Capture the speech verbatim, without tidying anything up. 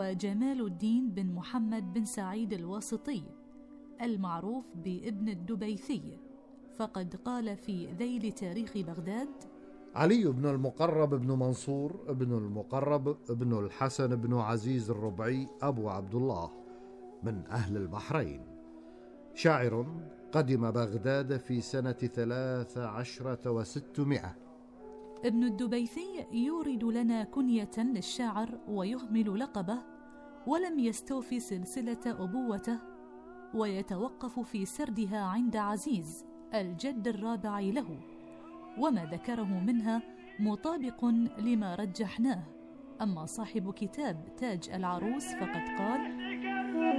هو جمال الدين بن محمد بن سعيد الواسطي المعروف بابن الدبيثي، فقد قال في ذيل تاريخ بغداد: علي بن المقرب بن منصور بن المقرب بن الحسن بن عزيز الربعي أبو عبد الله من أهل البحرين، شاعر قدم بغداد في سنة ثلاث عشرة وستمائة. ابن الدبيثي يورد لنا كنية للشاعر ويهمل لقبه، ولم يستوفي سلسلة أبوته، ويتوقف في سردها عند عزيز الجد الرابع له، وما ذكره منها مطابق لما رجحناه. أما صاحب كتاب تاج العروس فقد قال: